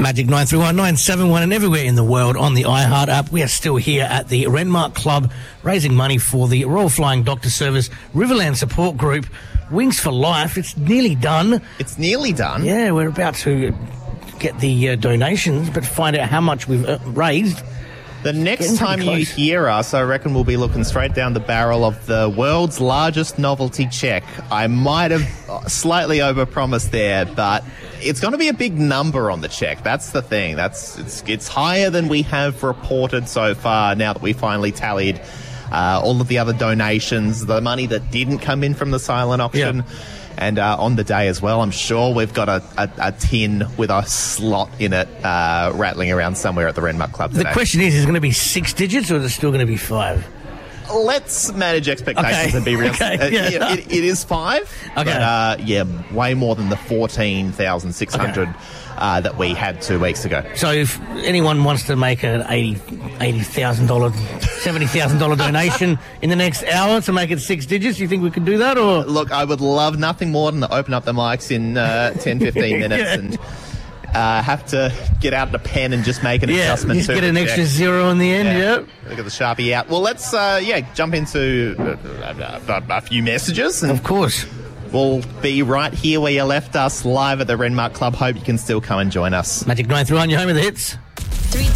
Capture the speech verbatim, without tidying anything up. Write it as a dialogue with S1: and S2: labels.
S1: Magic nine three one nine seven one and everywhere in the world on the iHeart app. We are still here at the Renmark Club raising money for the Royal Flying Doctor Service Riverland Support Group. Wings for Life. It's nearly done.
S2: It's nearly done?
S1: Yeah, we're about to get the uh, donations, but find out how much we've uh, raised.
S2: The next time you hear us, I reckon we'll be looking straight down the barrel of the world's largest novelty check. I might have slightly overpromised there, but it's going to be a big number on the check. That's the thing. That's it's it's higher than we have reported so far. Now that we finally tallied uh, all of the other donations, the money that didn't come in from the silent auction.
S1: Yeah.
S2: And uh, on the day as well, I'm sure we've got a, a, a tin with a slot in it uh, rattling around somewhere at the Renmark Club today.
S1: The question is, is it going to be six digits or is it still going to be five?
S2: Let's manage expectations
S1: okay.
S2: and be real.
S1: Okay.
S2: Uh,
S1: yeah.
S2: yeah, it, it is five.
S1: Okay.
S2: But, uh, yeah, way more than the fourteen thousand six hundred okay. uh, that we had two weeks ago.
S1: So if anyone wants to make an eighty thousand dollars, seventy thousand dollars donation in the next hour to make it six digits, you think we could do that? Or
S2: Look, I would love nothing more than to open up the mics in uh, ten, fifteen minutes yeah. and uh, have to get out the pen and just make an
S1: yeah,
S2: adjustment
S1: just
S2: to
S1: get
S2: it.
S1: an extra zero in the end, yeah.
S2: yeah. Look at the Sharpie out. Well, let's, uh, yeah, jump into a, a, a few messages. And
S1: of course.
S2: We'll be right here where you left us, live at the Renmark Club. Hope you can still come and join us.
S1: Magic nine three one, your home of the hits.